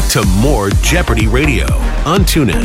Back to more Jeopardy Radio on TuneIn.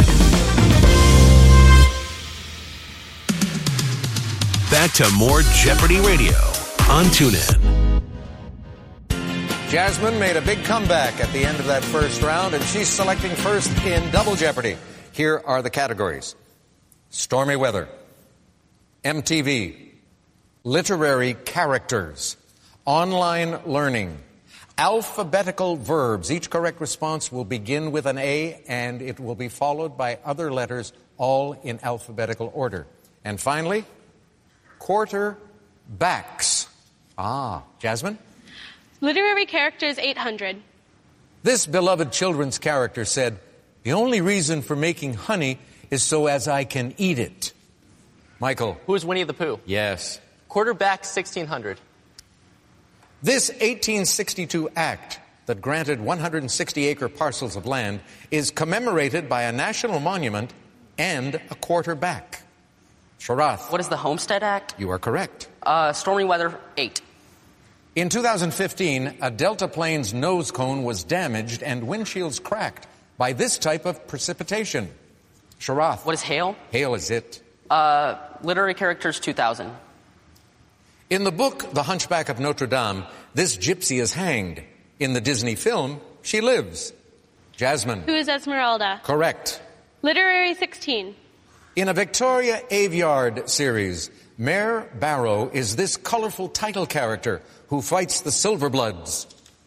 Back to more Jeopardy Radio on TuneIn. Jasmine made a big comeback at the end of that first round, and she's selecting first in Double Jeopardy. Here are the categories: stormy weather, MTV, literary characters, online learning, alphabetical verbs. Each correct response will begin with an A, and it will be followed by other letters, all in alphabetical order. And finally, quarterbacks. Jasmine? Literary characters 800. This beloved children's character said, "The only reason for making honey is so as I can eat it." Michael? Who is Winnie the Pooh? Yes. Quarterback 1600. This 1862 act that granted 160-acre parcels of land is commemorated by a national monument and a quarterback. Sharath? What is the Homestead Act? You are correct. Stormy weather 8. In 2015, a Delta plane's nose cone was damaged and windshields cracked by this type of precipitation. Sharath? What is hail? Hail is it. Literary characters 2000. In the book, The Hunchback of Notre Dame, this gypsy is hanged. In the Disney film, she lives. Jasmine? Who is Esmeralda? Correct. Literary 16. In a Victoria Aveyard series, Mare Barrow is this colorful title character who fights the Silverbloods.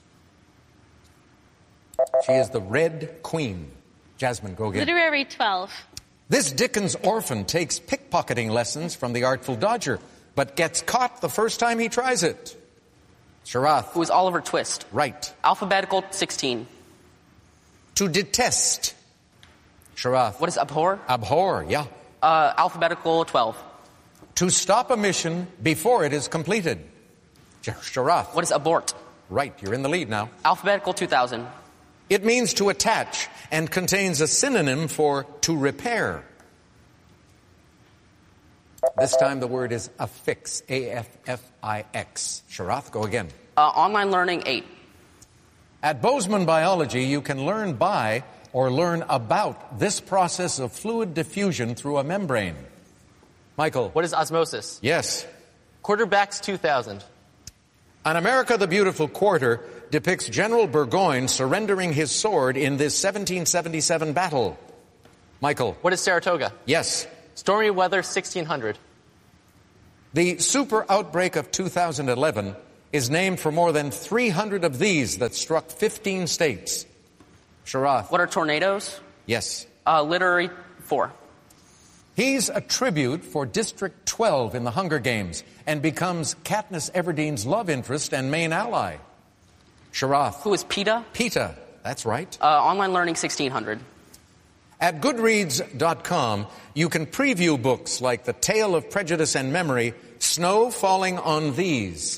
She is the Red Queen. Jasmine, go again. Literary 12. This Dickens orphan takes pickpocketing lessons from the Artful Dodger, but gets caught the first time he tries it. Sharath? Who is Oliver Twist? Right. Alphabetical 16. To detest. Sharath? What is abhor? Abhor, yeah. Alphabetical 12. To stop a mission before it is completed. Sharath? What is abort? Right, you're in the lead now. Alphabetical 2000. It means to attach and contains a synonym for to repair. This time the word is affix, A-F-F-I-X. Sharath, go again. Online learning 8. At Bozeman Biology, you can learn by or learn about this process of fluid diffusion through a membrane. Michael? What is osmosis? Yes. Quarterbacks 2000. An America the Beautiful quarter depicts General Burgoyne surrendering his sword in this 1777 battle. Michael? What is Saratoga? Yes. Stormy weather 1600. The super outbreak of 2011 is named for more than 300 of these that struck 15 states. Sharath? What are tornadoes? Yes. Literary 4. He's a tribute for District 12 in the Hunger Games and becomes Katniss Everdeen's love interest and main ally. Sharath? Who is PETA? PETA, that's right. Online learning 1600. At Goodreads.com, you can preview books like The Tale of Prejudice and Memory, Snow Falling on These.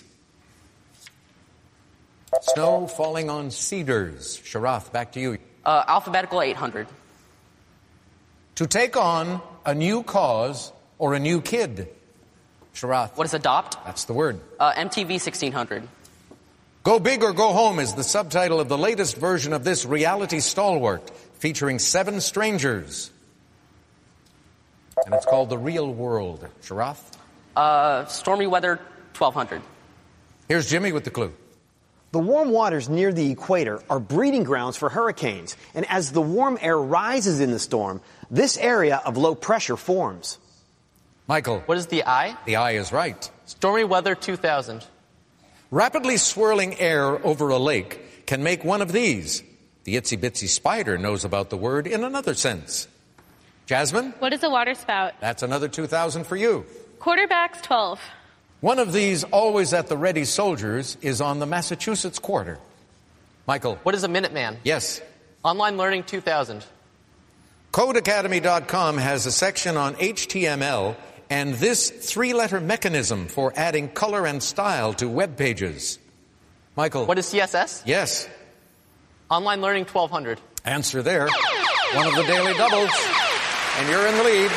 Snow Falling on Cedars. Sharath, back to you. Alphabetical 800. To take on a new cause or a new kid. Sharath. What is adopt? That's the word. MTV 1600. Go Big or Go Home is the subtitle of the latest version of this reality stalwart, featuring 7 strangers. And it's called The Real World. Sharath? Stormy weather 1200. Here's Jimmy with the clue. The warm waters near the equator are breeding grounds for hurricanes, and as the warm air rises in the storm, this area of low pressure forms. Michael. What is the eye? The eye is right. Stormy weather 2000. Rapidly swirling air over a lake can make one of these. The itsy-bitsy spider knows about the word in another sense. Jasmine? What is a water spout? That's another 2,000 for you. Quarterbacks 12. One of these always at the ready soldiers is on the Massachusetts quarter. Michael? What is a Minuteman? Yes. Online learning 2000. CodeAcademy.com has a section on HTML and this 3-letter mechanism for adding color and style to web pages. Michael? What is CSS? Yes. Online learning 1200. Answer there. One of the daily doubles. And you're in the lead.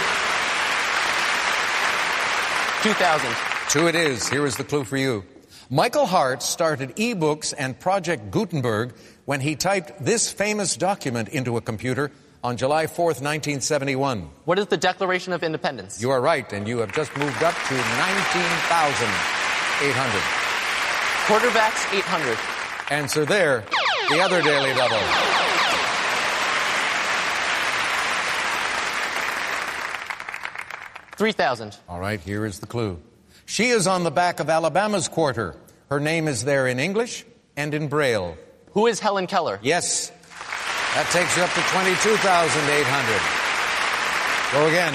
2000. 2 it is. Here is the clue for you. Michael Hart started eBooks and Project Gutenberg when he typed this famous document into a computer on July 4th, 1971? What is the Declaration of Independence? You are right, and you have just moved up to 19,800. Quarterbacks, 800. Answer there, the other Daily Double. $3,000. All right, here is the clue. She is on the back of Alabama's quarter. Her name is there in English and in Braille. Who is Helen Keller? Yes. That takes you up to 22,800. Go again.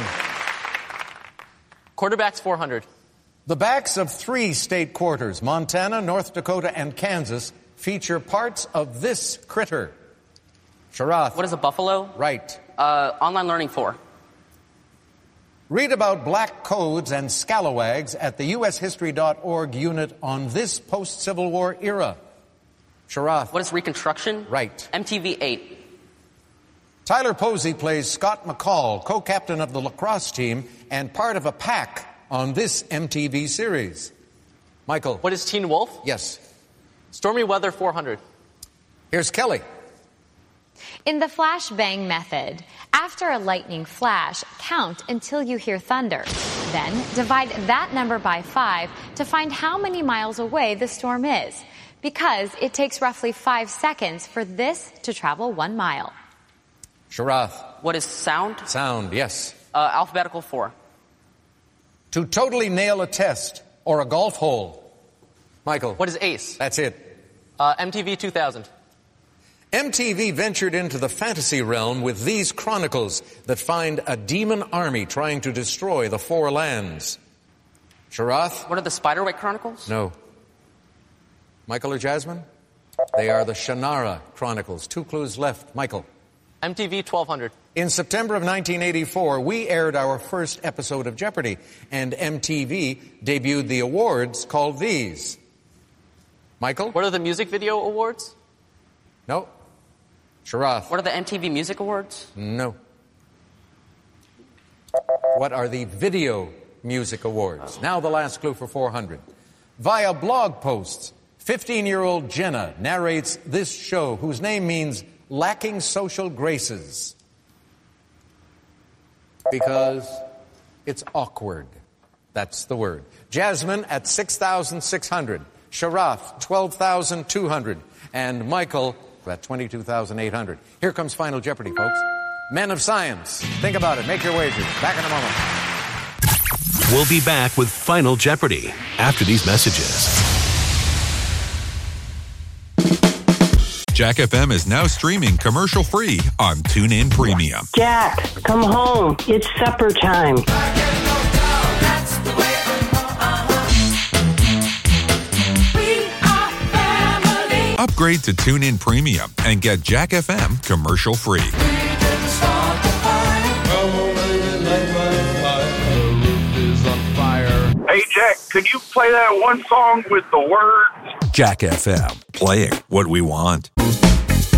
Quarterbacks, 400. The backs of 3 state quarters, Montana, North Dakota, and Kansas, feature parts of this critter. Sharath. What is a buffalo? Right. Online Learning 4. Read about black codes and scalawags at the USHistory.org unit on this post-Civil War era. Sharath. What is Reconstruction? Right. MTV 8. Tyler Posey plays Scott McCall, co-captain of the lacrosse team and part of a pack on this MTV series. Michael. What is Teen Wolf? Yes. Stormy Weather, 400. Here's Kelly. In the flashbang method, after a lightning flash, count until you hear thunder. Then divide that number by 5 to find how many miles away the storm is, because it takes roughly 5 seconds for this to travel 1 mile. Sharath. What is sound? Sound, yes. Alphabetical 4. To totally nail a test or a golf hole. Michael. What is ACE? That's it. MTV 2000. MTV ventured into the fantasy realm with these chronicles that find a demon army trying to destroy the 4 lands. Sharath? What are the Spiderwick Chronicles? No. Michael or Jasmine? They are the Shannara Chronicles. 2 clues left. Michael. MTV 1200. In September of 1984, we aired our first episode of Jeopardy, and MTV debuted the awards called these. Michael? What are the Music Video Awards? No. Sharath? What are the MTV Music Awards? No. What are the Video Music Awards? Now the last clue for 400. Via blog posts, 15-year-old Jenna narrates this show, whose name means lacking social graces, because it's awkward. That's the word. Jasmine at 6,600. Sharath, 12,200. And Michael at 22,800. Here comes Final Jeopardy, folks. Men of science. Think about it. Make your wagers. Back in a moment. We'll be back with Final Jeopardy after these messages. Jack FM is now streaming commercial-free on TuneIn Premium. Jack, come home. It's supper time. Upgrade to TuneIn Premium and get Jack FM commercial-free. Hey, Jack, could you play that one song with the words? Jack FM, playing what we want.